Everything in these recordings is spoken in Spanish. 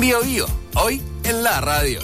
Bio Bio, hoy en la radio.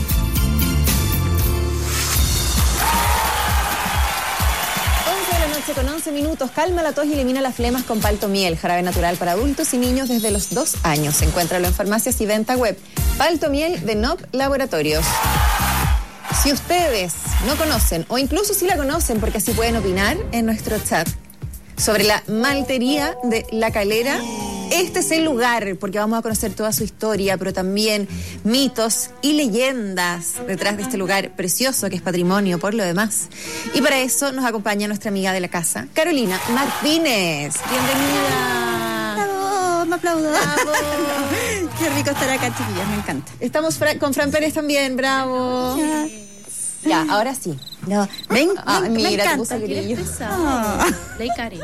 Con 11 minutos, calma la tos y elimina las flemas con Paltomiel, jarabe natural para adultos y niños desde los 2 años. Encuéntralo en farmacias y venta web. Paltomiel de NOP Laboratorios. Si ustedes no conocen, o incluso si la conocen, porque así pueden opinar en nuestro chat sobre la maltería de La Calera, este es el lugar, porque vamos a conocer toda su historia, pero también mitos y leyendas detrás de este lugar precioso que es patrimonio por lo demás. Y para eso nos acompaña nuestra amiga de la casa, Carolina Martínez. Bienvenida. ¡Bravo! Me aplaudo. ¡Bravo! Qué rico estar acá, chiquillas, me encanta. Estamos con Fran Pérez también, bravo. Ya, ahora sí. No, mira, me te puse encanta. grillo. Ley Karen.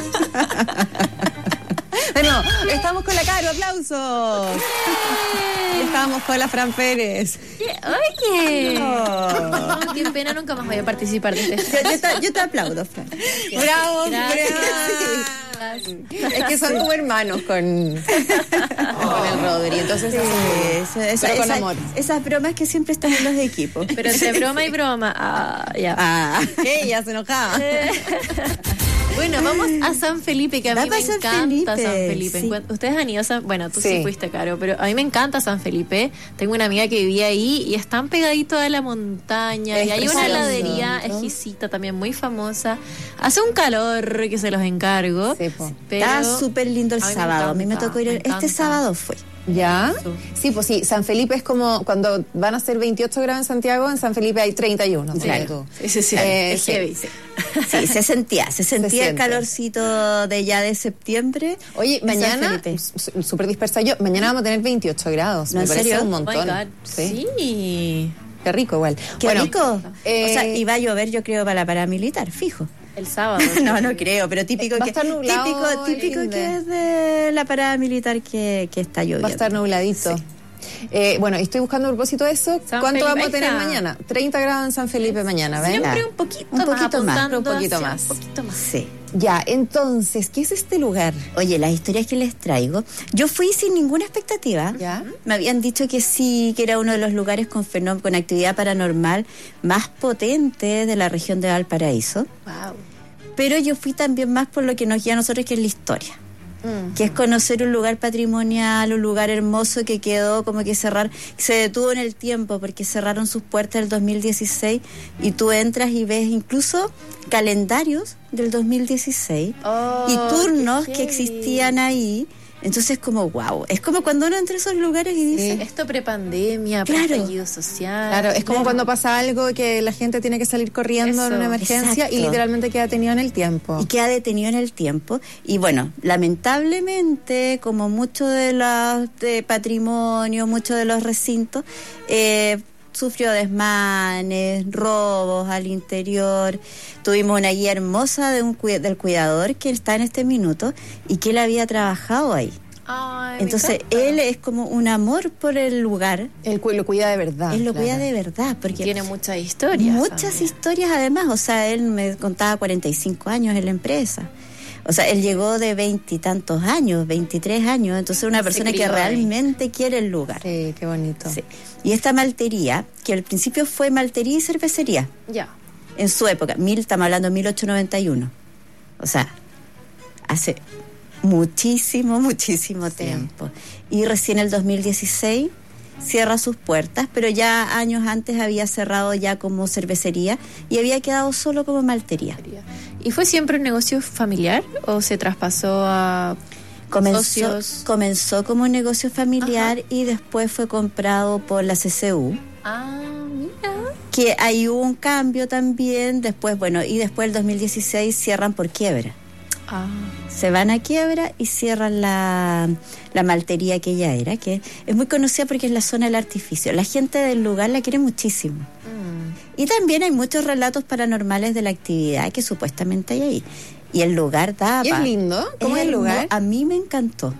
Bueno, estamos con la Caro, aplausos. Estamos con la Fran Pérez. Oye, no, qué pena, nunca más voy a participar de este. Yo te aplaudo, Fran. Bravo, Gracias. Es que son como hermanos con el Rodri, entonces pero con amor. Esas bromas que siempre están en los equipos. Pero entre broma y broma, ya. Ella se enojaba. Bueno, vamos a San Felipe, que a mí me San encanta Felipe, San Felipe. sí. Ustedes han ido a Bueno, tú sí Sí. fuiste, Caro, pero a mí me encanta San Felipe. Tengo una amiga que vivía ahí y están pegaditos a la montaña. Es y hay una precioso. heladería exquisita también, muy famosa. Hace un calor que se los encargo. Sí, po. Pero Está súper lindo el a mí me sábado. A mí me encanta, tocó ir. me Este encanta. sábado fue. ¿Ya? Eso. Sí, pues sí, San Felipe es como cuando van a ser 28 grados en Santiago, en San Felipe hay 31. Claro. Sí. sí. Es heavy, sí. Sí, se sentía el siente. calorcito de ya de septiembre. Oye, en San mañana, Felipe. súper dispersa yo, mañana vamos a tener 28 grados. ¿No, Me en parece serio? un Oh my montón. God. Sí. Qué rico igual. Qué Bueno, rico. O sea, eh, y va a llover, yo creo, para la paramilitar, fijo. El sábado. No creo, pero típico Va a que estar nublado típico el fin de. que es de la paramilitar que está lloviendo. Va a estar nubladito. Sí. Bueno, y estoy buscando a propósito de eso. San ¿Cuánto Felipe, vamos a tener ahí está. mañana? 30 grados en San Felipe mañana, ¿ven? Siempre un poquito Un poquito más, apuntando un poquito hacia más. Un poquito más. Sí. Ya, entonces, ¿qué es este lugar? Oye, las historias que les traigo, yo fui sin ninguna expectativa. ¿Ya? Me habían dicho que sí, que era uno de los lugares con actividad paranormal más potente de la región de Valparaíso. Wow. Pero yo fui también más por lo que nos guía a nosotros, que es la historia. Que es conocer un lugar patrimonial, un lugar hermoso que quedó como que se detuvo en el tiempo porque cerraron sus puertas el 2016 y tú entras y ves incluso calendarios del 2016 y turnos que existían ahí. Entonces como wow, es como cuando uno entra a esos lugares y dice, Esto prepandemia, Claro. estallido social. Claro, es como cuando pasa algo que la gente tiene que salir corriendo en Eso, una emergencia exacto. y literalmente queda detenido en el tiempo. y queda detenido en el tiempo. Y bueno, lamentablemente, como mucho de los de patrimonio, muchos de los recintos, sufrió desmanes, robos al interior. Tuvimos una guía hermosa del cuidador que está en este minuto y que él había trabajado ahí. Ay, me Entonces, encanta. él es como un amor por el lugar. Él lo cuida de verdad. Él lo claro. cuida de verdad, porque Tiene muchas historias. muchas también. historias además. O sea, él me contaba 45 años en la empresa. O sea, él llegó de 20 y tantos años, 23 años. Entonces, una persona que crió ahí. realmente quiere el lugar. Sí, qué bonito. Sí. Y esta maltería, que al principio fue maltería y cervecería, Ya. en su época, estamos hablando de 1891. O sea, hace muchísimo tiempo. Y recién el 2016 cierra sus puertas, pero ya años antes había cerrado ya como cervecería y había quedado solo como maltería. ¿Y fue siempre un negocio familiar o se traspasó a socios? Comenzó como un negocio familiar y después fue comprado por la CCU. Ah, mira. Que ahí hubo un cambio también, después, y después el 2016 cierran por quiebra. Ah. Se van a quiebra y cierran la maltería que ella era, que es muy conocida porque es la zona del artificio. La gente del lugar la quiere muchísimo. Y también hay muchos relatos paranormales de la actividad que supuestamente hay ahí. Y el lugar da... ¿Y es lindo? ¿Cómo es el lugar? A mí me encantó.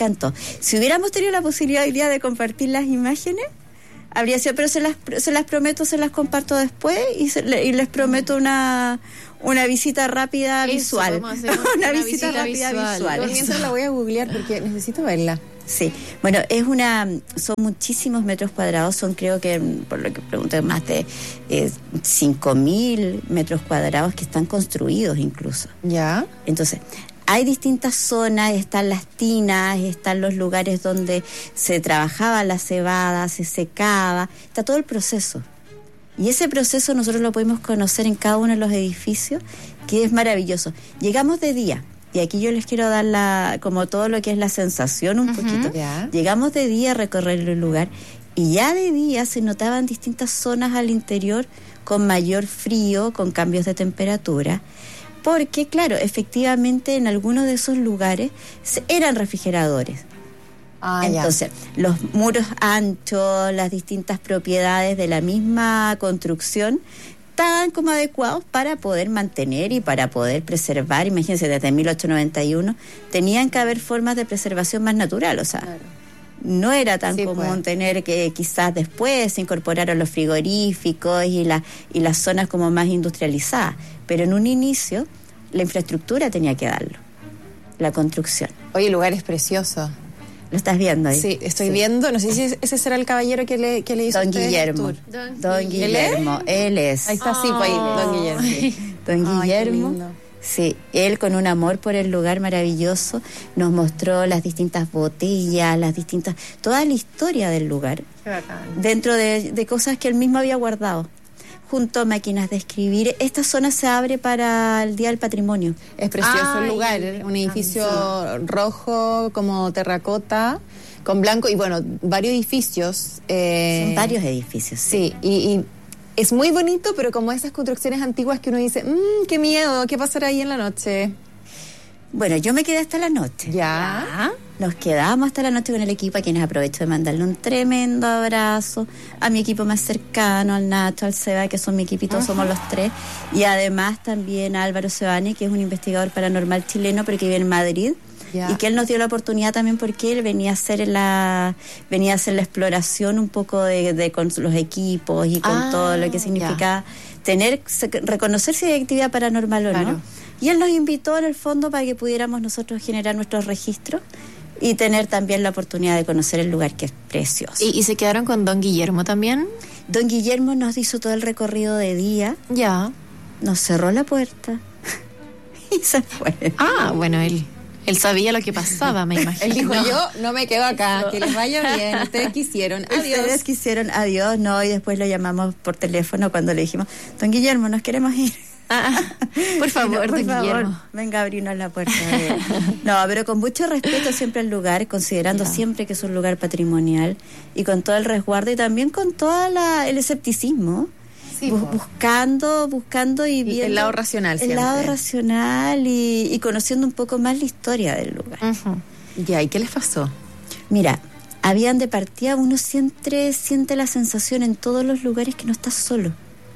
Si hubiéramos tenido la posibilidad hoy día de compartir las imágenes, habría sido, pero se las prometo, se las comparto después y les prometo una visita rápida Eso, visual. vamos a hacer una visita rápida visual. Yo mientras la voy a googlear porque necesito verla. Sí, bueno, son muchísimos metros cuadrados, son creo que, por lo que pregunté, más de 5.000 metros cuadrados que están construidos incluso. Ya. Entonces, hay distintas zonas, están las tinas, están los lugares donde se trabajaba la cebada, se secaba, está todo el proceso. Y ese proceso nosotros lo podemos conocer en cada uno de los edificios, que es maravilloso. Llegamos de día. Y aquí yo les quiero dar como todo lo que es la sensación un poquito. Ya. Llegamos de día a recorrer el lugar y ya de día se notaban distintas zonas al interior con mayor frío, con cambios de temperatura, porque claro, efectivamente en algunos de esos lugares eran refrigeradores. Entonces, los muros anchos, las distintas propiedades de la misma construcción estaban como adecuados para poder mantener y para poder preservar. Imagínense, desde 1891 tenían que haber formas de preservación más natural, o sea, claro. No era tan común tener que quizás después se incorporaron los frigoríficos y las zonas como más industrializadas, pero en un inicio la infraestructura tenía que darlo, la construcción. Oye, el lugar es precioso. ¿Lo estás viendo ahí? Sí, estoy viendo. No sé si ese será el caballero que le hizo Don Guillermo. Don Guillermo, él es. Ahí está, sí, pues ahí, Don Guillermo. Sí. Don Guillermo, sí, él con un amor por el lugar maravilloso nos mostró las distintas botellas, toda la historia del lugar. Qué bacán. Dentro de cosas que él mismo había guardado. Junto a máquinas de escribir. Esta zona se abre para el Día del Patrimonio. Es precioso el lugar, un edificio rojo como terracota, con blanco, y bueno, varios edificios. Son varios edificios. Sí, y es muy bonito, pero como esas construcciones antiguas que uno dice, qué miedo, ¿qué pasará ahí en la noche? Bueno, yo me quedé hasta la noche. ¿Ya? Nos quedamos hasta la noche con el equipo, a quienes aprovecho de mandarle un tremendo abrazo, a mi equipo más cercano, al Nacho, al Seba, que son mi equipito, somos los tres, y además también a Álvaro Sebane, que es un investigador paranormal chileno, pero que vive en Madrid, y que él nos dio la oportunidad también porque él venía a hacer la exploración un poco de con los equipos y con todo lo que significa reconocer si hay actividad paranormal o no. Y él nos invitó en el fondo para que pudiéramos nosotros generar nuestros registros y tener también la oportunidad de conocer el lugar, que es precioso. ¿Y se quedaron con Don Guillermo también? Don Guillermo nos hizo todo el recorrido de día. Ya. Nos cerró la puerta y se fue. Bueno, él sabía lo que pasaba, me imagino. Él dijo, yo no me quedo acá, que les vaya bien, ustedes quisieron, adiós, no, y después lo llamamos por teléfono cuando le dijimos, Don Guillermo, nos queremos ir. Por favor, Don Guillermo, venga a abrirnos la puerta. No, pero con mucho respeto siempre al lugar, considerando siempre que es un lugar patrimonial y con todo el resguardo y también con todo el escepticismo. Sí, buscando y viendo el lado racional siempre. El lado racional y conociendo un poco más la historia del lugar. Ya, ¿y qué les pasó? Mira, habían de partida, uno siempre siente la sensación en todos los lugares que no estás solo.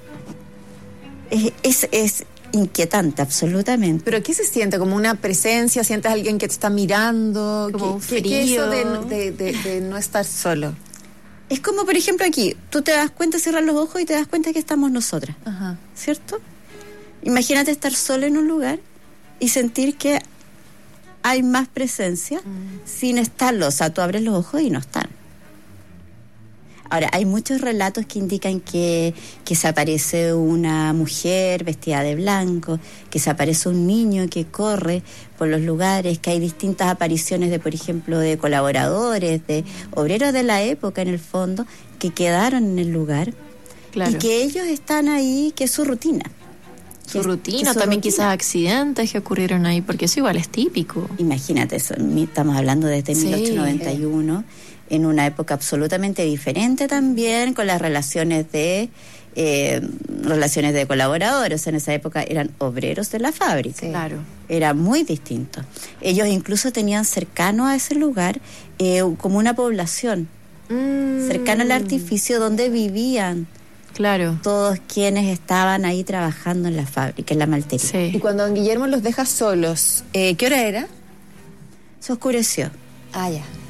Es inquietante, absolutamente. ¿Pero qué se siente? ¿Como una presencia? ¿Sientes a alguien que te está mirando? Como ¿Qué es eso de no estar solo? Es como, por ejemplo, aquí, tú te das cuenta, cierras los ojos y te das cuenta que estamos nosotras, ¿cierto? Imagínate estar solo en un lugar y sentir que hay más presencia sin estarlo. O sea, tú abres los ojos y no están. Ahora, hay muchos relatos que indican que se aparece una mujer vestida de blanco, que se aparece un niño que corre por los lugares, que hay distintas apariciones de, por ejemplo, de colaboradores, de obreros de la época en el fondo, que quedaron en el lugar. Claro. Y que ellos están ahí, que es su rutina. También quizás accidentes que ocurrieron ahí, porque eso igual es típico. Imagínate, estamos hablando desde 1891, en una época absolutamente diferente también, con las relaciones de colaboradores. En esa época eran obreros de la fábrica. Sí. Claro. Era muy distinto. Ellos incluso tenían cercano a ese lugar como una población, cercano al artificio donde vivían. Claro. Todos quienes estaban ahí trabajando en la fábrica, en la maltería. Sí. Y cuando Don Guillermo los deja solos, ¿qué hora era? Se oscureció. Ya.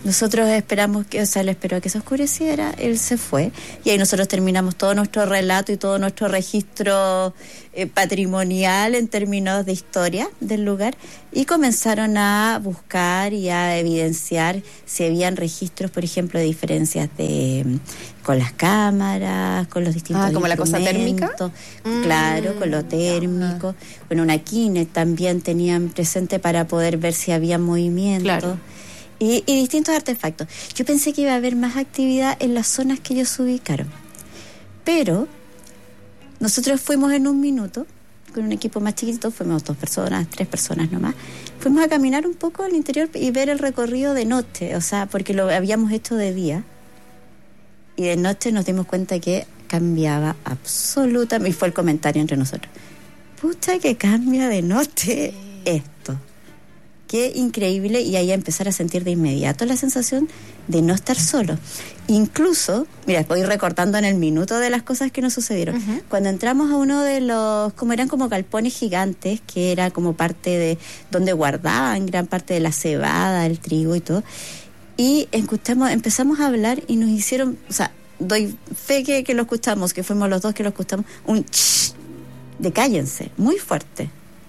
Nosotros esperamos que, él esperó a que se oscureciera, él se fue, y ahí nosotros terminamos todo nuestro relato y todo nuestro registro patrimonial en términos de historia del lugar, y comenzaron a buscar y a evidenciar si habían registros, por ejemplo, de diferencias con las cámaras, con los distintos como la cosa térmica. Claro, con lo térmico. Bueno, una Kinect también tenían presente para poder ver si había movimiento. Claro. Y distintos artefactos. Yo pensé que iba a haber más actividad en las zonas que ellos ubicaron. Pero nosotros fuimos en un minuto, con un equipo más chiquitito, fuimos 2 personas, 3 personas nomás. Fuimos a caminar un poco al interior y ver el recorrido de noche, o sea, porque lo habíamos hecho de día. Y de noche nos dimos cuenta que cambiaba absolutamente, y fue el comentario entre nosotros. Pucha, que cambia de noche esto. Qué increíble, y ahí a empezar a sentir de inmediato la sensación de no estar solo. Incluso, mira, voy recortando en el minuto de las cosas que nos sucedieron. Uh-huh. Cuando entramos a uno de los, como eran como galpones gigantes, que era como parte de donde guardaban gran parte de la cebada, el trigo y todo, y empezamos a hablar y nos hicieron, o sea, doy fe que lo escuchamos, que fuimos los dos que lo escuchamos, un shh de cállense, muy fuerte.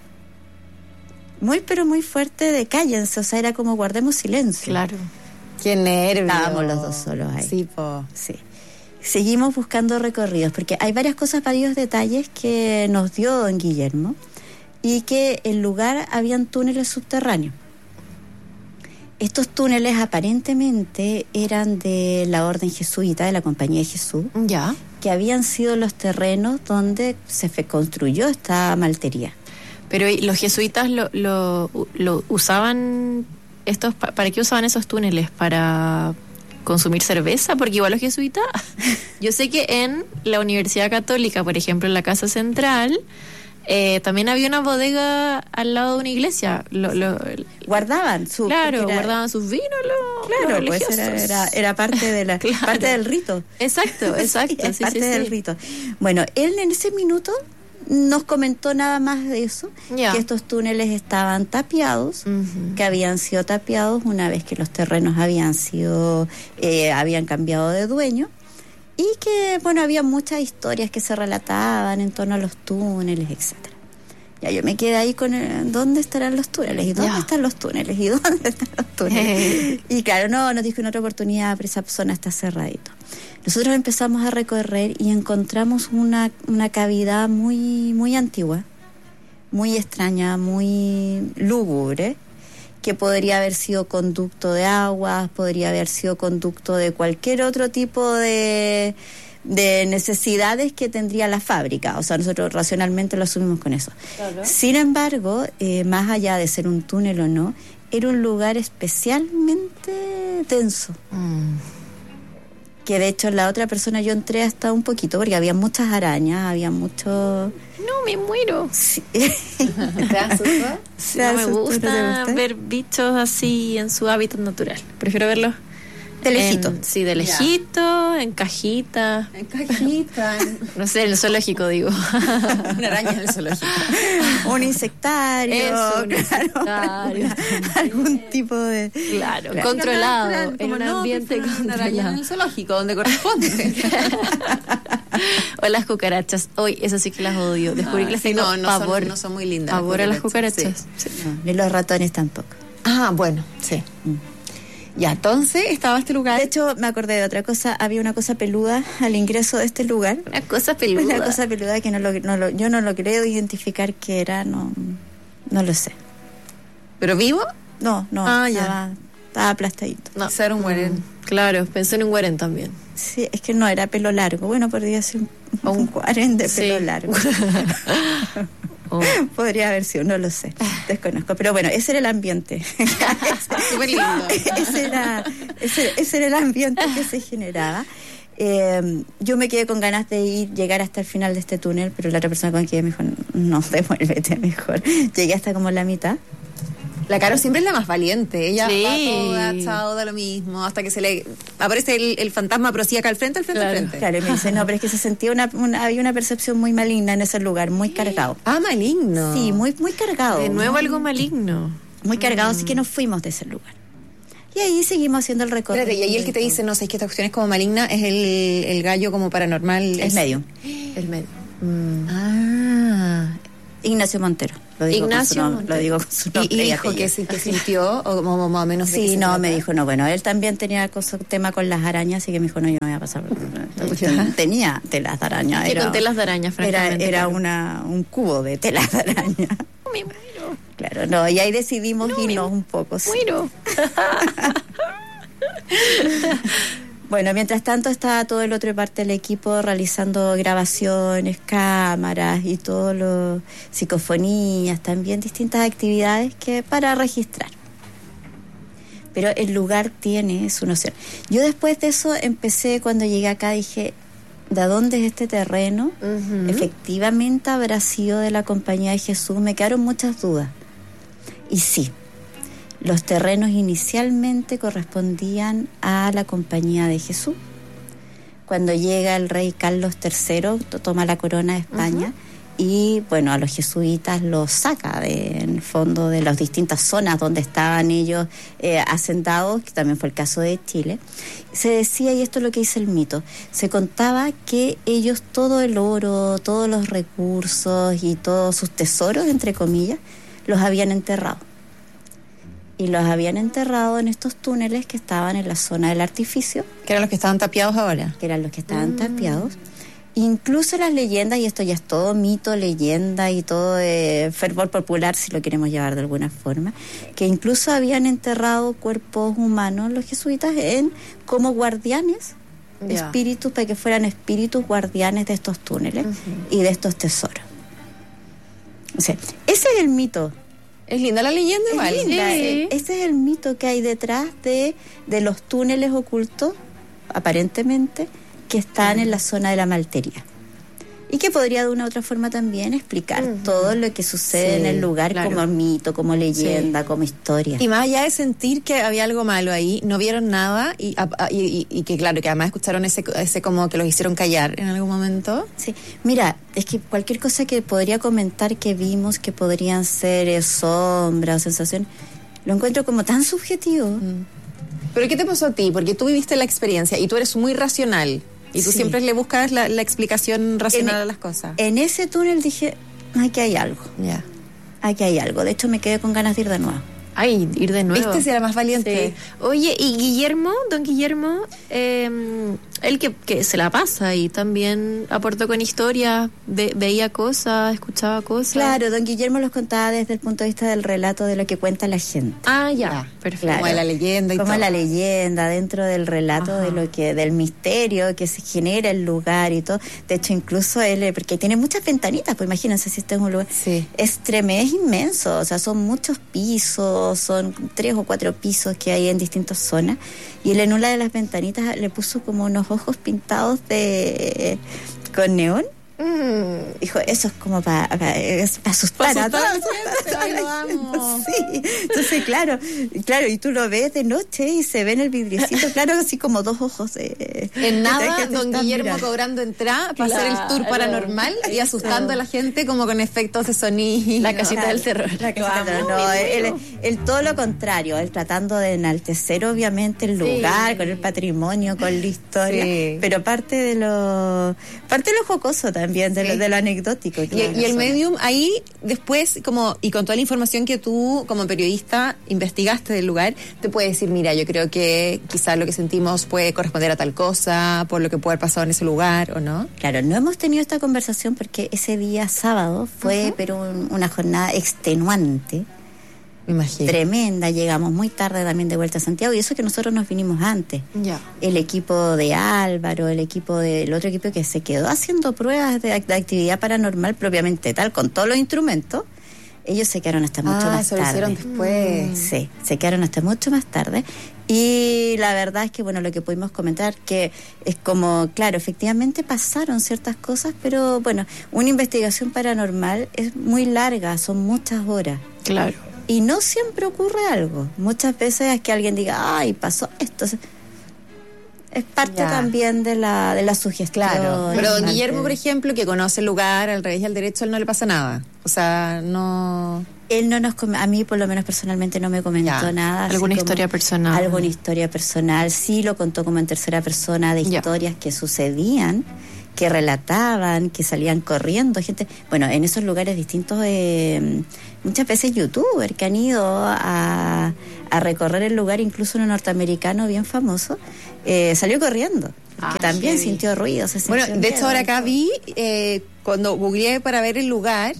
Muy, pero muy fuerte de cállense, o sea, era como guardemos silencio. Claro. Qué nervios. Estábamos los dos solos ahí. Sí, po. Sí. Seguimos buscando recorridos, porque hay varios cosas, varios detalles que nos dio don Guillermo, y que en lugar habían túneles subterráneos. Estos túneles aparentemente eran de la orden jesuita, de la Compañía de Jesús. Ya. Que habían sido los terrenos donde se construyó esta maltería. Pero los jesuitas lo usaban estos, ¿para qué usaban esos túneles? ¿Para consumir cerveza? Porque igual los jesuitas, yo sé que en la Universidad Católica, por ejemplo, en la Casa Central, también había una bodega al lado de una iglesia. Guardaban su... guardaban sus vinos. Claro, pues era parte de la claro. Parte del rito. Exacto. Sí, parte del rito. Bueno, él en ese minuto nos comentó nada más de eso, que estos túneles estaban tapiados, que habían sido tapiados una vez que los terrenos habían cambiado de dueño, y que, bueno, había muchas historias que se relataban en torno a los túneles, etcétera. Ya yo me quedé ahí con ¿dónde estarán los túneles? ¿Y dónde están los túneles? ¿Y dónde están los túneles? Y claro, nos dijo en otra oportunidad, pero esa zona está cerradito. Nosotros empezamos a recorrer y encontramos una cavidad muy, muy antigua, muy extraña, muy lúgubre, que podría haber sido conducto de aguas, podría haber sido conducto de cualquier otro tipo de necesidades que tendría la fábrica. O sea, nosotros racionalmente lo asumimos con eso. Claro. Sin embargo, más allá de ser un túnel o no, era un lugar especialmente denso. Que de hecho la otra persona yo entré hasta un poquito, porque había muchas arañas, había mucho... No, me muero. Sí. ¿Te asustó? Sí, no me gusta ver bichos así en su hábitat natural. Prefiero verlos de lejito. Sí, de lejito, en cajita. En cajita. No sé, en el zoológico, digo. Una araña en el zoológico. Un insectario. Eso, un insectario. Algún tipo de... Claro, controlado. En un ambiente controlado. Una araña en el zoológico, donde corresponde. O las cucarachas. Hoy, esas sí que las odio. Descubrí que les tengo pavor. No son muy lindas. Pavor a las cucarachas. Sí. No, ni los ratones tampoco. Ah, bueno, sí. Ya, entonces estaba este lugar. De hecho, me acordé de otra cosa. Había una cosa peluda al ingreso de este lugar. Una cosa peluda. Una cosa peluda que yo no lo creo identificar qué era, no lo sé. ¿Pero vivo? No. Estaba aplastadito. No. Ser un güeren. Claro, pensé en un güeren también. Sí, es que no era pelo largo. Bueno, podría ser un güeren de pelo largo. Podría haber sido, no lo sé, desconozco, pero bueno, ese era el ambiente. Súper lindo. ese era el ambiente que se generaba. Yo me quedé con ganas de llegar hasta el final de este túnel, pero la otra persona con quien me dijo, no, devuélvete mejor. Llegué hasta como la mitad. La Caro siempre es la más valiente. Ella sí. va toda, chao, da lo mismo, hasta que se le aparece el fantasma, pero sí acá al frente. Claro, y me dice, no, pero es que se sentía había una percepción muy maligna en ese lugar, muy cargado. Ah, maligno. Sí, muy, muy cargado. De nuevo algo maligno. Muy cargado, así que nos fuimos de ese lugar. Y ahí seguimos haciendo el recorrido. Espérate, y ahí el que te dice, no sé, es que esta cuestión es como maligna, es el gallo como paranormal. El medium. El medium. Ignacio Montero. Lo digo con su nombre. ¿Y dijo que sintió o como más o menos? Sí, no, me dijo, no, bueno, él también tenía tema con las arañas, así que me dijo, no, yo no voy a pasar. Tenía telas de araña. ¿Qué con telas de araña, francamente? Era un cubo de telas de araña. Me muero. Claro, no, y ahí decidimos irnos un poco. Sí. Muero. Bueno, mientras tanto estaba todo el otro parte del equipo realizando grabaciones, cámaras y todo lo psicofonías, también distintas actividades que para registrar. Pero el lugar tiene su noción. Yo después de eso empecé, cuando llegué acá dije, ¿de dónde es este terreno? Efectivamente habrá sido de la Compañía de Jesús. Me quedaron muchas dudas. Y sí, los terrenos inicialmente correspondían a la Compañía de Jesús. Cuando llega el rey Carlos III, toma la corona de España y, bueno, a los jesuitas los saca en el fondo de las distintas zonas donde estaban ellos asentados, que también fue el caso de Chile. Se decía, y esto es lo que dice el mito, se contaba que ellos todo el oro, todos los recursos y todos sus tesoros, entre comillas, los habían enterrado. Y los habían enterrado en estos túneles que estaban en la zona del artificio. Que eran los que estaban tapiados ahora. Que eran los que estaban tapiados. Incluso las leyendas, y esto ya es todo mito, leyenda y todo fervor popular, si lo queremos llevar de alguna forma, que incluso habían enterrado cuerpos humanos los jesuitas como guardianes, espíritus, para que fueran espíritus guardianes de estos túneles y de estos tesoros. O sea, ese es el mito. Es linda la leyenda, igual. Sí. Ese es el mito que hay detrás de los túneles ocultos, aparentemente, que están en la zona de la Maltería. Y que podría de una u otra forma también explicar todo lo que sucede en el lugar, como mito, como leyenda, como historia. Y más allá de sentir que había algo malo ahí, no vieron nada y que claro, que además escucharon ese como que los hicieron callar en algún momento. Sí, mira, es que cualquier cosa que podría comentar que vimos que podrían ser sombras o sensaciones, lo encuentro como tan subjetivo. ¿Pero qué te pasó a ti? Porque tú viviste la experiencia y tú eres muy racional. Y tú siempre le buscas la explicación racional a las cosas. En ese túnel dije, aquí hay algo. Ya. Aquí hay algo. De hecho, me quedé con ganas de ir de nuevo. Ay, ir de nuevo. ¿Viste si era más valiente? Sí. Oye, y Guillermo, don Guillermo, él que se la pasa y también aportó con historias, veía cosas, escuchaba cosas. Claro, don Guillermo los contaba desde el punto de vista del relato de lo que cuenta la gente. Ah, ya, perfecto. Claro. Como de la leyenda y como todo. la leyenda, dentro del relato de lo que, del misterio que se genera el lugar y todo. De hecho, incluso él, porque tiene muchas ventanitas, pues imagínense si este es un lugar. Sí. Es inmenso, o sea, son muchos pisos, son 3 o 4 pisos que hay en distintas zonas, y él en una de las ventanitas le puso como unos ojos pintados con neón. Dijo, eso es como para asustar a todos. Ay, lo amo. Sí, entonces claro, y tú lo ves de noche y se ve en el vidriecito, claro, así como 2 ojos. En nada, que te don están Guillermo mirando. cobrando entrada para hacer el tour paranormal y asustando a la gente como con efectos de sonido. La casita del terror. La casita del terror. No, él todo lo contrario, él tratando de enaltecer obviamente el lugar, con el patrimonio, con la historia, pero parte de lo jocoso también, de lo anecdótico. Y el medium ahí después, como y con toda la información que tú como periodista investigaste del lugar, te puede decir, mira, yo creo que quizás lo que sentimos puede corresponder a tal cosa, por lo que puede haber pasado en ese lugar, ¿o no? Claro, no hemos tenido esta conversación porque ese día sábado fue pero una jornada extenuante. Me imagino. Tremenda, llegamos muy tarde también de vuelta a Santiago, y eso que nosotros nos vinimos antes. Ya. El equipo de Álvaro, el otro equipo que se quedó haciendo pruebas de actividad paranormal propiamente tal, con todos los instrumentos, ellos se quedaron hasta mucho más eso tarde. lo hicieron después. Sí, se quedaron hasta mucho más tarde. Y la verdad es que, bueno, lo que pudimos comentar, que es como, claro, efectivamente pasaron ciertas cosas, pero bueno, una investigación paranormal es muy larga, son muchas horas. Claro. Y no siempre ocurre algo. Muchas veces es que alguien diga, ay, pasó esto. Es parte también de la sugestión. Claro. Pero don Guillermo, por ejemplo, que conoce el lugar al revés y al derecho, a él no le pasa nada. O sea, no Él no nos a mí por lo menos personalmente no me comentó nada. ¿Alguna historia personal? Alguna historia personal, sí lo contó como en tercera persona de historias que sucedían, que relataban, que salían corriendo, gente, bueno, en esos lugares distintos, muchas veces youtubers que han ido a recorrer el lugar, incluso un norteamericano bien famoso, salió corriendo, que también sintió ruido. Bueno, de hecho ahora acá vi, cuando googleé para ver el lugar,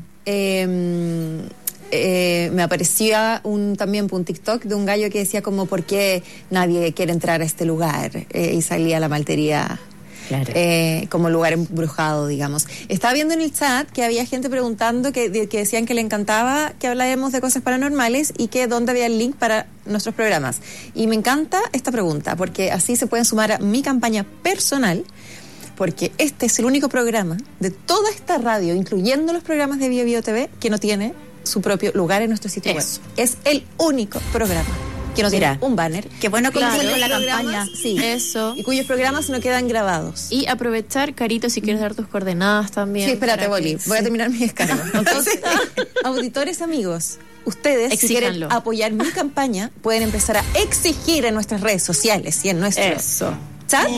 me aparecía también un TikTok de un gallo que decía como ¿por qué nadie quiere entrar a este lugar? Y salía la maltería. Claro. Como lugar embrujado, digamos. Estaba viendo en el chat que había gente preguntando que decían que le encantaba que habláramos de cosas paranormales y que dónde había el link para nuestros programas. Y me encanta esta pregunta, porque así se pueden sumar a mi campaña personal, porque este es el único programa de toda esta radio, incluyendo los programas de Bio TV, que no tiene su propio lugar en nuestro sitio web. Es el único programa que no tiene un banner. Qué bueno que con la campaña. Sí. Eso. Y cuyos programas no quedan grabados. Y aprovechar, Carito, si quieres dar tus coordenadas también. Sí, espérate, Boli. Voy a terminar mi descargo. Entonces, auditores amigos, ustedes, exíjanlo. Si quieren apoyar mi campaña, pueden empezar a exigir en nuestras redes sociales y en nuestro chat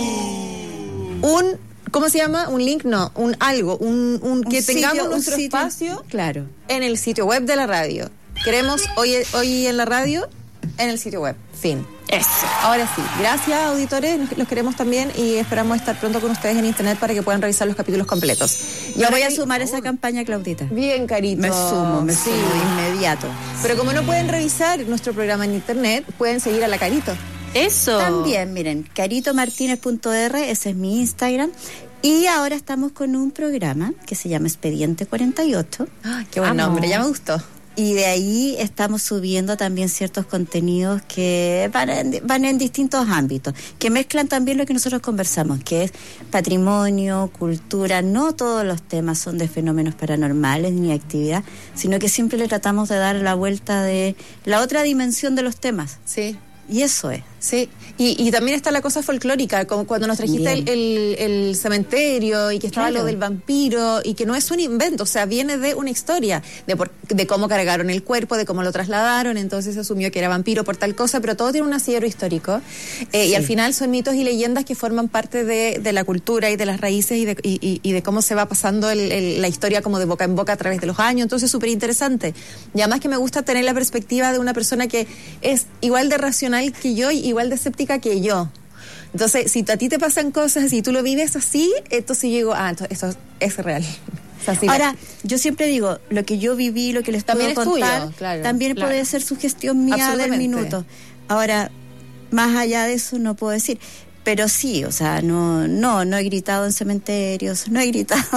¿cómo se llama? Un link, no, que tengamos nuestro espacio en el sitio web de la radio. Queremos hoy en la radio, en el sitio web. Fin. Eso. Ahora sí, gracias auditores, los queremos también y esperamos estar pronto con ustedes en internet para que puedan revisar los capítulos completos. Yo voy a sumar esa campaña, Claudita. Bien, Carito. Me sumo inmediato. Pero como no pueden revisar nuestro programa en internet, pueden seguir a la Carito. Eso. También, miren, caritomartinez.r, ese es mi Instagram. Y ahora estamos con un programa que se llama Expediente 48. Qué buen nombre, ya me gustó. Y de ahí estamos subiendo también ciertos contenidos que van en distintos ámbitos, que mezclan también lo que nosotros conversamos, que es patrimonio, cultura. No todos los temas son de fenómenos paranormales ni actividad, sino que siempre le tratamos de dar la vuelta de la otra dimensión de los temas. Sí. Y eso es. Sí, y también está la cosa folclórica, como cuando nos trajiste el cementerio y que estaba lo del vampiro y que no es un invento, o sea, viene de una historia, de cómo cargaron el cuerpo, de cómo lo trasladaron, entonces se asumió que era vampiro por tal cosa, pero todo tiene un asidero histórico y al final son mitos y leyendas que forman parte de la cultura y de las raíces y de cómo se va pasando la historia como de boca en boca a través de los años, entonces súper interesante. Y además que me gusta tener la perspectiva de una persona que es igual de racional que yo y igual de escéptica que yo. Entonces, si a ti te pasan cosas y tú lo vives así, entonces yo digo, esto es real. O sea, ahora, yo siempre digo, lo que yo viví, lo que les puedo contar, tuyo, también puede ser sugestión mía del minuto. Ahora, más allá de eso no puedo decir. Pero sí, o sea, no he gritado en cementerios, no he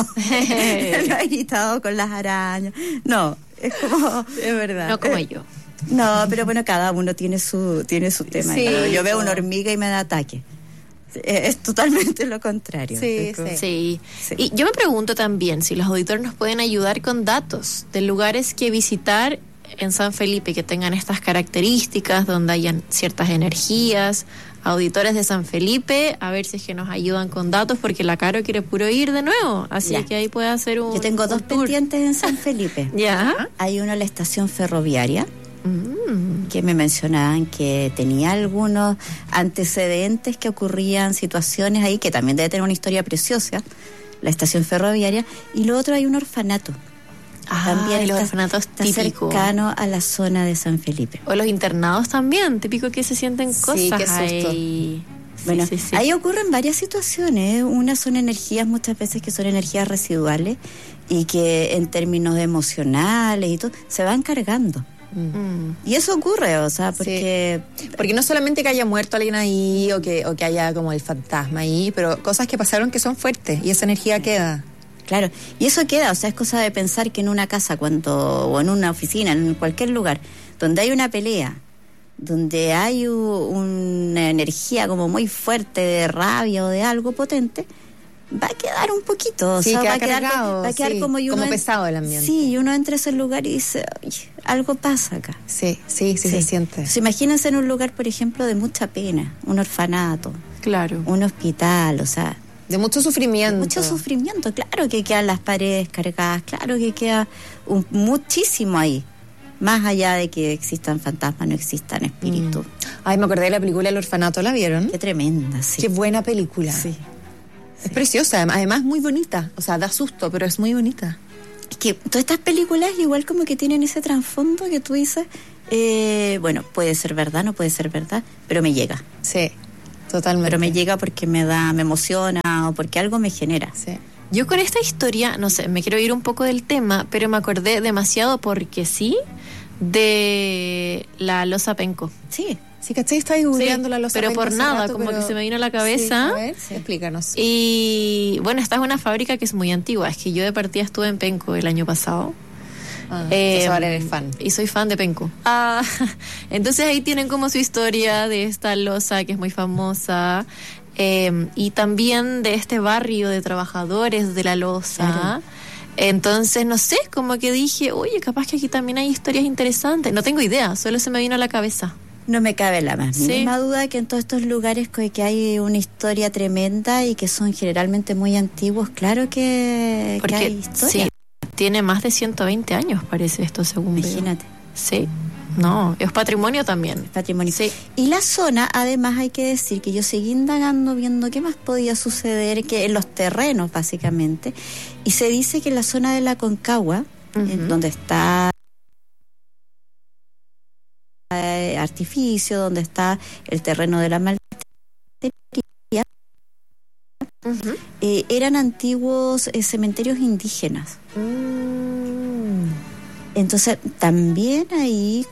gritado con las arañas. No, es como, es verdad. No como yo. No, pero bueno, cada uno tiene su tema. Sí, yo veo una hormiga y me da ataque. Es totalmente lo contrario. Sí. Y yo me pregunto también si los auditores nos pueden ayudar con datos de lugares que visitar en San Felipe que tengan estas características, donde hayan ciertas energías. Auditores de San Felipe, a ver si es que nos ayudan con datos, porque la Caro quiere puro ir de nuevo, así que ahí puede hacer un Yo tengo dos pendientes en San Felipe. ¿Ya? Hay uno en la estación ferroviaria, que me mencionaban que tenía algunos antecedentes, que ocurrían situaciones ahí, que también debe tener una historia preciosa, la estación ferroviaria. Y lo otro, hay un orfanato. También los orfanatos típicos, cercano a la zona de San Felipe. O los internados también, típico que se sienten cosas qué susto. Ahí. Bueno, ahí ocurren varias situaciones. Unas son energías, muchas veces que son energías residuales y que en términos emocionales y todo, se van cargando. Y eso ocurre, o sea, porque no solamente que haya muerto alguien ahí o que haya como el fantasma ahí, pero cosas que pasaron que son fuertes y esa energía queda. Claro, y eso queda, o sea, es cosa de pensar que en una casa o en una oficina, en cualquier lugar donde hay una pelea, donde hay una energía como muy fuerte de rabia o de algo potente, va a quedar un poquito, o sea, va a quedar como pesado el ambiente. Sí, y uno entra a ese lugar y dice, algo pasa acá. Sí, se siente. Entonces, imagínense en un lugar, por ejemplo, de mucha pena, un orfanato, un hospital, o sea, de mucho sufrimiento. Claro que quedan las paredes cargadas, claro que queda muchísimo ahí. más allá de que existan fantasmas, no existan espíritus. Ay, me acordé de la película El Orfanato, ¿la vieron? Qué tremenda, sí. Qué buena película. Sí. Es preciosa, además muy bonita. O sea, da susto, pero es muy bonita. Es que todas estas películas igual como que tienen ese trasfondo que tú dices, bueno, puede ser verdad, no puede ser verdad, pero me llega. Sí, totalmente. Pero me llega porque me emociona o porque algo me genera. Sí. Yo con esta historia, no sé, me quiero ir un poco del tema, pero me acordé demasiado porque sí de la losa penco. Sí. Sí, ¿cachai? Estaba googleando la losa pero penco por hace nada, rato, como pero... que se me vino a la cabeza. Sí, a ver, sí, explícanos. Y bueno, esta es una fábrica que es muy antigua. Es que yo de partida estuve en Penco el año pasado. Entonces ahora eres fan. Y soy fan de Penco. Entonces ahí tienen como su historia de esta losa que es muy famosa. Y también de este barrio de trabajadores de la losa. Claro. Entonces, no sé, como que dije, oye, capaz que aquí también hay historias interesantes. No tengo idea, solo se me vino a la cabeza. No me cabe la más mínima duda que en todos estos lugares que hay una historia tremenda y que son generalmente muy antiguos, claro que hay historia. Sí, tiene más de 120 años, parece esto, según Imagínate. veo. Sí, no, es patrimonio también. Es patrimonio. Sí. Y la zona, además hay que decir que yo seguí indagando, viendo qué más podía suceder, que en los terrenos básicamente, y se dice que en la zona de la Concagua, donde está artificio, donde está el terreno de la maltería, eran antiguos cementerios indígenas. Entonces también ahí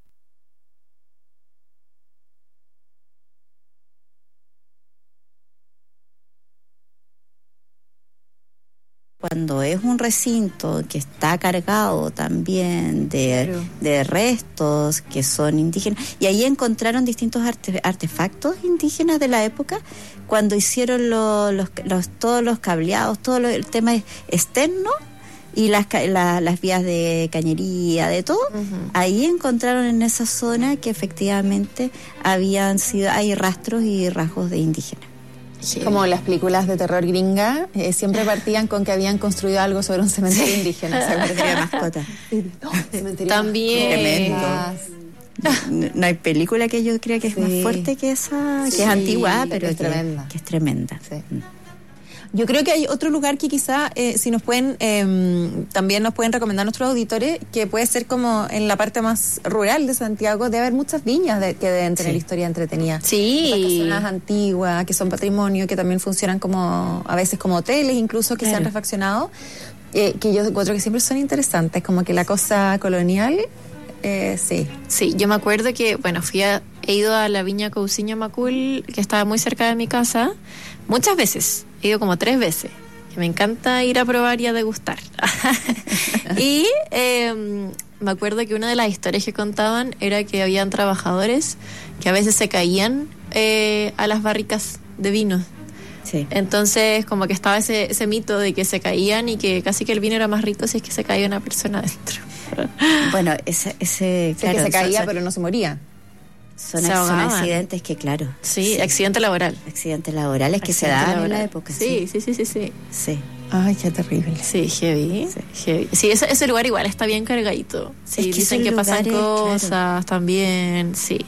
cuando es un recinto que está cargado también de restos que son indígenas, y ahí encontraron distintos artefactos indígenas de la época, cuando hicieron todos los cableados, todo el tema externo y las vías de cañería, de todo, ahí encontraron en esa zona que efectivamente hay rastros y rasgos de indígenas. Sí. Como las películas de terror gringa, siempre partían con que habían construido algo sobre un cementerio indígena. Cementerio de mascotas. También. No hay película que yo crea que es más fuerte que esa, que es antigua, pero que es tremenda. Que es tremenda. Sí. Yo creo que hay otro lugar que quizá, si nos pueden, también nos pueden recomendar nuestros auditores, que puede ser como en la parte más rural de Santiago, debe haber muchas viñas que deben tener historia entretenida. Sí. Estas casonas antiguas, que son patrimonio, que también funcionan como, a veces como hoteles, incluso que se han refaccionado, que yo encuentro que siempre son interesantes, como que la cosa colonial, sí. Sí, yo me acuerdo que, bueno, he ido a la viña Cousiño Macul, que estaba muy cerca de mi casa, muchas veces. He ido como 3 veces. Me encanta ir a probar y a degustar. Y me acuerdo que una de las historias que contaban era que habían trabajadores que a veces se caían a las barricas de vinos. Sí. Entonces, como que estaba ese mito de que se caían y que casi que el vino era más rico si es que se caía una persona dentro. Bueno, ese claro, que se caía, pero no se moría. Son accidentes que, claro. Sí, accidente laboral. Accidentes laborales que se daban en la época. Sí. Ay, qué terrible. Sí, heavy. Sí, ese lugar igual está bien cargadito. Sí, es que dicen que pasan cosas también. Sí.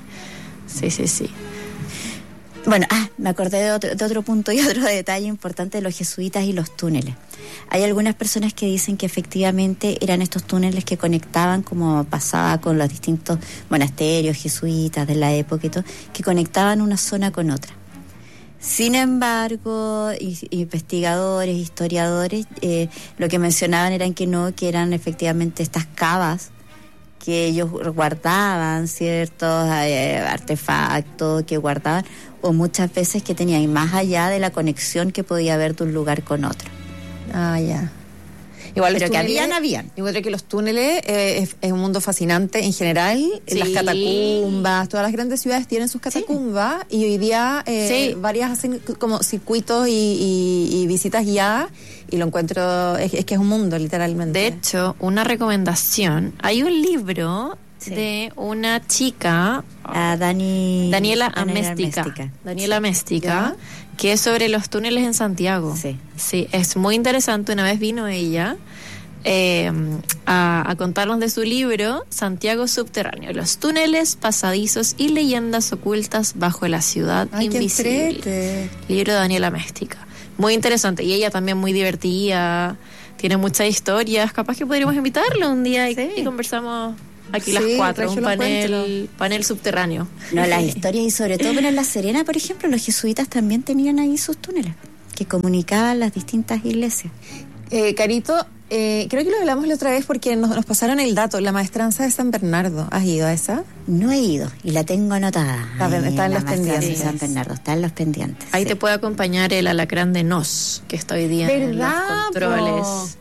Bueno, me acordé de otro punto y otro detalle importante de los jesuitas y los túneles. Hay algunas personas que dicen que efectivamente eran estos túneles que conectaban, como pasaba con los distintos monasterios jesuitas de la época y todo, que conectaban una zona con otra. Sin embargo, investigadores, historiadores, lo que mencionaban eran que eran efectivamente estas cavas que ellos guardaban, ciertos artefactos que guardaban, o muchas veces que tenían más allá de la conexión que podía haber de un lugar con otro. Ya. Igual pero túneles, que habían. Yo creo que los túneles es un mundo fascinante en general. Sí. Las catacumbas, todas las grandes ciudades tienen sus catacumbas, y hoy día varias hacen como circuitos y visitas guiadas, y lo encuentro, es que es un mundo literalmente. De hecho, una recomendación, hay un libro de una chica, Daniela Améstica, que es sobre los túneles en Santiago. Sí, es muy interesante. Una vez vino ella a contarnos de su libro Santiago Subterráneo, los túneles, pasadizos y leyendas ocultas bajo la ciudad invisible. Libro de Daniela Méstica. Muy interesante, y ella también muy divertida, tiene muchas historias. Capaz que podríamos invitarla un día y conversamos aquí las 4, un panel subterráneo. No, las historias, y sobre todo en La Serena, por ejemplo, los jesuitas también tenían ahí sus túneles que comunicaban las distintas iglesias. Carito, creo que lo hablamos la otra vez porque nos pasaron el dato, la maestranza de San Bernardo. ¿Has ido a esa? No he ido y la tengo anotada. Está en los pendientes. De San Bernardo, está en los pendientes. Ahí te puede acompañar el alacrán de Nos, que está hoy día en los controles.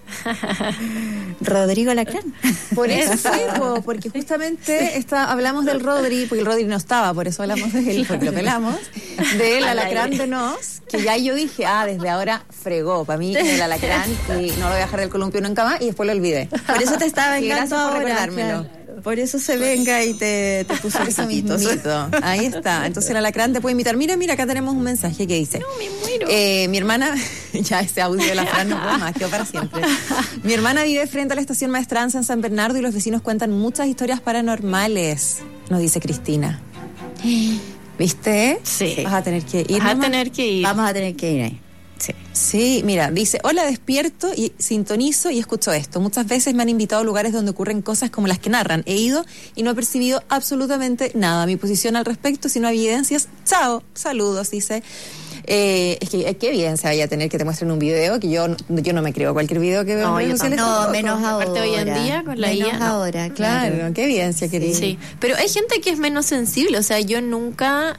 Rodrigo Alacrán. Por eso fue, porque justamente hablamos del Rodri, porque el Rodri no estaba, por eso hablamos de él, porque lo pelamos, del alacrán de Nos, que ya yo dije, desde ahora fregó, para mí el alacrán, y no lo voy a dejar del columpio nunca más, y después lo olvidé. Por eso te estaba vengando ahora. Gracias por recordármelo. Claro. Por eso se venga y te puso eso mismo. Ahí está. Entonces el alacrán te puede invitar. Mira, acá tenemos un mensaje que dice: no, me muero. Mi hermana, ya ese audio de la Fran no puedo más, quedó para siempre. Mi hermana vive frente a la estación Maestranza en San Bernardo y los vecinos cuentan muchas historias paranormales, nos dice Cristina. ¿Viste? Sí. Vas a tener que ir. Vamos a tener que ir ahí. Sí, mira, dice: hola, despierto y sintonizo y escucho esto. Muchas veces me han invitado a lugares donde ocurren cosas como las que narran. He ido y no he percibido absolutamente nada. Mi posición al respecto, si no hay evidencias, chao, saludos, dice. Es que qué evidencia vaya a tener que te muestren un video, que yo no me creo cualquier video que veo en redes sociales. No, menos ahora. Aparte hoy en día con la IA. Ahora, claro. Qué evidencia, querida. Sí, pero hay gente que es menos sensible, o sea, yo nunca...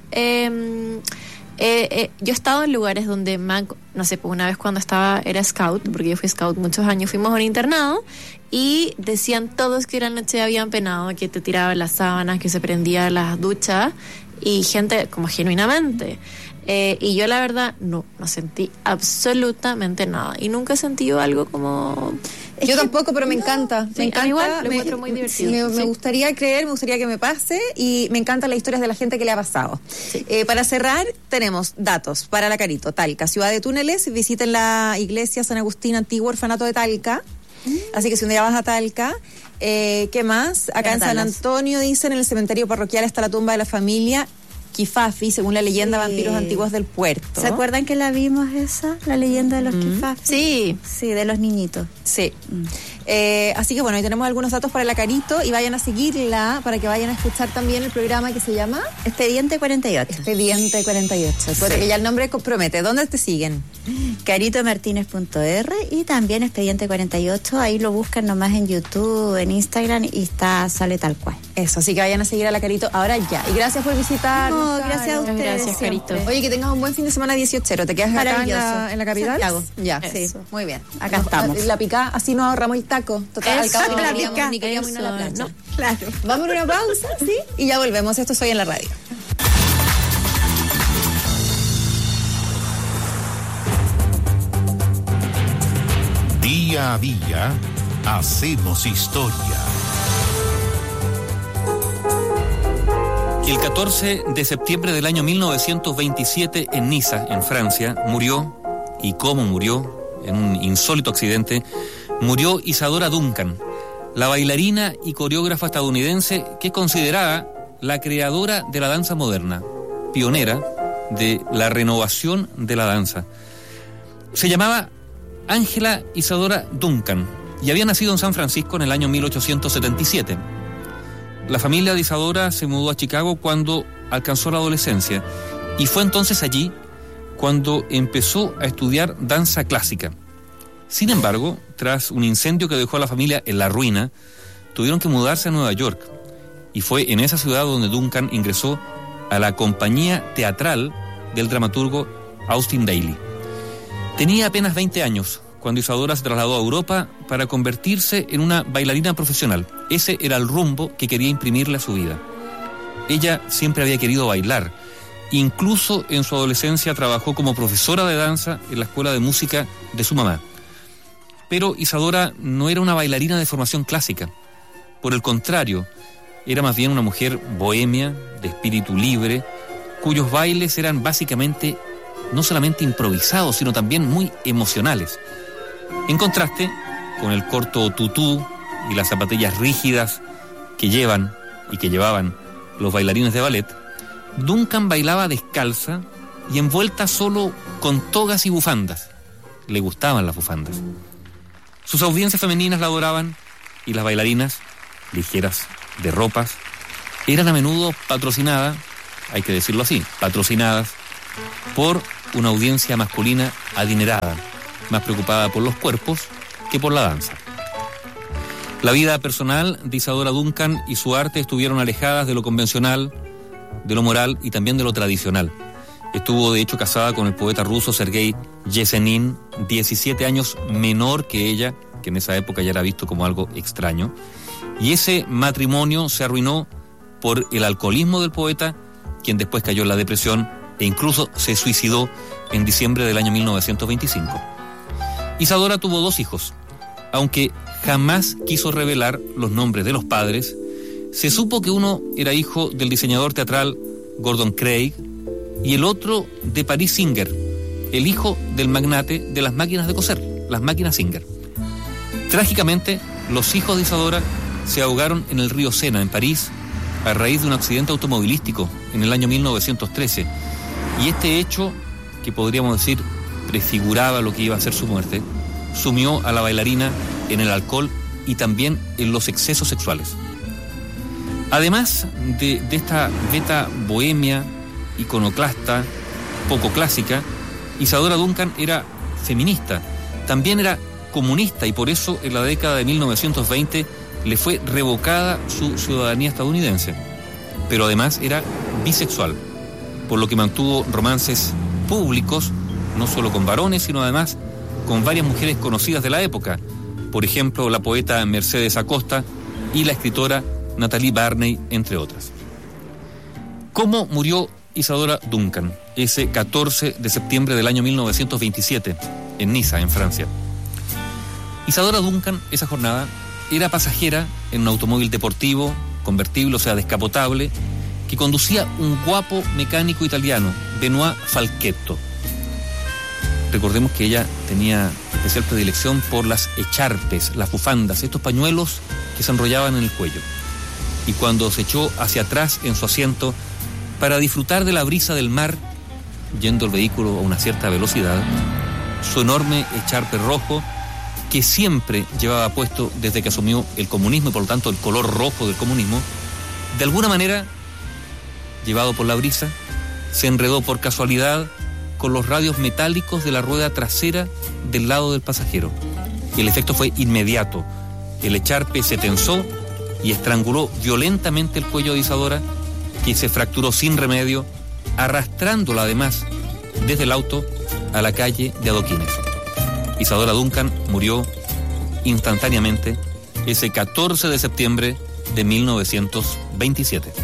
yo he estado en lugares donde no sé, pues una vez cuando era scout, porque yo fui scout muchos años, fuimos a un internado y decían todos que la noche habían penado, que te tiraban las sábanas, que se prendían las duchas, y gente como genuinamente. Y yo la verdad no sentí absolutamente nada, y nunca he sentido algo como... Yo tampoco, pero me encanta. Sí, me encanta. Igual, lo encuentro muy divertido. Me gustaría creer, me gustaría que me pase, y me encantan las historias de la gente que le ha pasado. Sí. Para cerrar, tenemos datos para la Carito. Talca, ciudad de túneles, visiten la iglesia San Agustín, antiguo orfanato de Talca. Así que si un día vas a Talca, ¿qué más? Acá en San Antonio, dicen, en el cementerio parroquial está la tumba de la familia Kifafi, según la leyenda, vampiros antiguos del puerto. ¿Se acuerdan que la vimos esa? La leyenda de los Kifafi. Sí, de los niñitos. Sí. Así que bueno, ahí tenemos algunos datos para la Carito, y vayan a seguirla para que vayan a escuchar también el programa que se llama Expediente 48. Expediente 48. Recuerda que ya el nombre compromete. ¿Dónde te siguen? caritomartinez.r y también Expediente 48. Ahí lo buscan nomás en YouTube, en Instagram, y sale tal cual. Eso, así que vayan a seguir a la Carito ahora ya. Y gracias por visitar. No, gracias a ustedes. Gracias, Carito. Oye, que tengas un buen fin de semana 18. ¿Te quedas acá en la capital? Santiago. Ya, sí. Muy bien. Acá estamos. La picá, así nos ahorramos el taco. Total, al cabo la ni queríamos ir a la plancha. No, claro. Vamos a una pausa, ¿sí? Y ya volvemos. Esto es Hoy en la Radio. Día a día, hacemos historia. El 14 de septiembre del año 1927, en Niza, en Francia, murió, y cómo murió, en un insólito accidente, murió Isadora Duncan, la bailarina y coreógrafa estadounidense que es considerada la creadora de la danza moderna, pionera de la renovación de la danza. Se llamaba Ángela Isadora Duncan y había nacido en San Francisco en el año 1877. La familia de Isadora se mudó a Chicago cuando alcanzó la adolescencia, y fue entonces allí cuando empezó a estudiar danza clásica. Sin embargo, tras un incendio que dejó a la familia en la ruina, tuvieron que mudarse a Nueva York, y fue en esa ciudad donde Duncan ingresó a la compañía teatral del dramaturgo Austin Daly. Tenía apenas 20 años cuando Isadora se trasladó a Europa para convertirse en una bailarina profesional. Ese era el rumbo que quería imprimirle a su vida. Ella siempre había querido bailar. Incluso en su adolescencia trabajó como profesora de danza en la escuela de música de su mamá. Pero Isadora no era una bailarina de formación clásica. Por el contrario, era más bien una mujer bohemia, de espíritu libre, cuyos bailes eran básicamente no solamente improvisados, sino también muy emocionales. En contraste, con el corto tutú y las zapatillas rígidas que llevan y que llevaban los bailarines de ballet, Duncan bailaba descalza y envuelta solo con togas y bufandas. Le gustaban las bufandas. Sus audiencias femeninas la adoraban y las bailarinas, ligeras de ropas, eran a menudo patrocinadas, hay que decirlo así, patrocinadas por una audiencia masculina adinerada, más preocupada por los cuerpos que por la danza. La vida personal de Isadora Duncan y su arte estuvieron alejadas de lo convencional, de lo moral y también de lo tradicional. Estuvo de hecho casada con el poeta ruso Sergei Yesenin, 17 años menor que ella, que en esa época ya era visto como algo extraño. Y ese matrimonio se arruinó por el alcoholismo del poeta, quien después cayó en la depresión e incluso se suicidó en diciembre del año 1925. Isadora tuvo 2 hijos. Aunque jamás quiso revelar los nombres de los padres, se supo que uno era hijo del diseñador teatral Gordon Craig y el otro de Paris Singer, el hijo del magnate de las máquinas de coser, las máquinas Singer. Trágicamente, los hijos de Isadora se ahogaron en el río Sena, en París, a raíz de un accidente automovilístico en el año 1913. Y este hecho, que podríamos decir prefiguraba lo que iba a ser su muerte, sumió a la bailarina en el alcohol y también en los excesos sexuales. Además de esta beta bohemia, iconoclasta, poco clásica, Isadora Duncan era feminista, también era comunista y por eso en la década de 1920 le fue revocada su ciudadanía estadounidense. Pero además era bisexual, por lo que mantuvo romances públicos, no solo con varones, sino además con varias mujeres conocidas de la época, por ejemplo la poeta Mercedes Acosta y la escritora Natalie Barney, entre otras. ¿Cómo murió Isadora Duncan ese 14 de septiembre del año 1927 en Niza, en Francia? Isadora Duncan, esa jornada, era pasajera en un automóvil deportivo, convertible, o sea, descapotable, que conducía un guapo mecánico italiano, Benoît Falchetto. Recordemos que ella tenía especial predilección por las echarpes, las bufandas, estos pañuelos que se enrollaban en el cuello. Y cuando se echó hacia atrás en su asiento para disfrutar de la brisa del mar, yendo el vehículo a una cierta velocidad, su enorme echarpe rojo, que siempre llevaba puesto desde que asumió el comunismo y por lo tanto el color rojo del comunismo, de alguna manera, llevado por la brisa, se enredó por casualidad con los radios metálicos de la rueda trasera del lado del pasajero. Y el efecto fue inmediato. El echarpe se tensó y estranguló violentamente el cuello de Isadora, que se fracturó sin remedio, arrastrándola además desde el auto a la calle de adoquines. Isadora Duncan murió instantáneamente ese 14 de septiembre de 1927.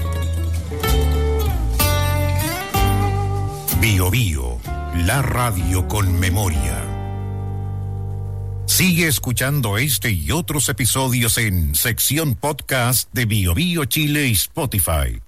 Bio Bio, la radio con memoria. Sigue escuchando este y otros episodios en sección podcast de Bio Bio Chile y Spotify.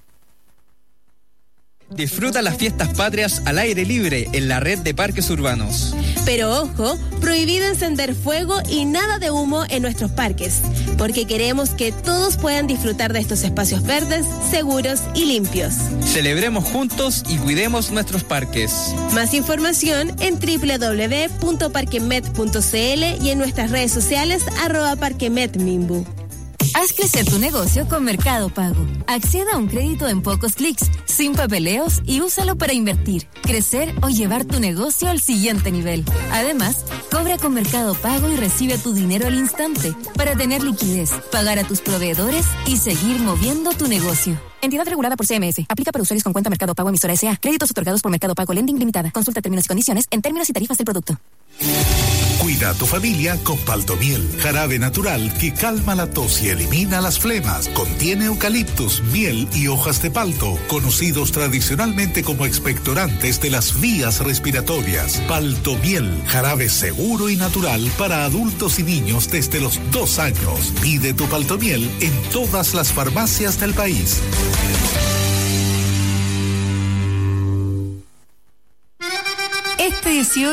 Disfruta las fiestas patrias al aire libre en la red de parques urbanos. Pero ojo, prohibido encender fuego y nada de humo en nuestros parques, porque queremos que todos puedan disfrutar de estos espacios verdes, seguros y limpios. Celebremos juntos y cuidemos nuestros parques. Más información en www.parquemet.cl y en nuestras redes sociales @parquemetmimbu. Haz crecer tu negocio con Mercado Pago. Acceda a un crédito en pocos clics, sin papeleos y úsalo para invertir, crecer o llevar tu negocio al siguiente nivel. Además, cobra con Mercado Pago y recibe tu dinero al instante para tener liquidez, pagar a tus proveedores y seguir moviendo tu negocio. Entidad regulada por CMF. Aplica para usuarios con cuenta Mercado Pago emisora S.A. Créditos otorgados por Mercado Pago Lending Limitada. Consulta términos y condiciones en términos y tarifas del producto. Cuida a tu familia con Paltomiel, jarabe natural que calma la tos y elimina las flemas. Contiene eucaliptus, miel y hojas de palto, conocidos tradicionalmente como expectorantes de las vías respiratorias. Paltomiel, jarabe seguro y natural para adultos y niños desde los 2 años. Pide tu Paltomiel en todas las farmacias del país. Este 18